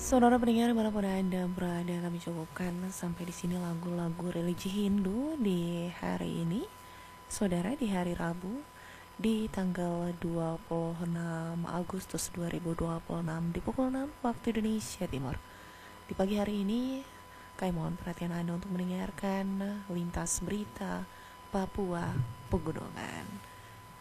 Saudara pendengar dimanapun Anda berada, kami cukupkan sampai di sini lagu-lagu religi Hindu di hari ini. Saudara, di hari Rabu di tanggal 26 Agustus 2026 di pukul 6 waktu Indonesia Timur. Di pagi hari ini, kami mohon perhatian Anda untuk mendengarkan lintas berita Papua Pegunungan.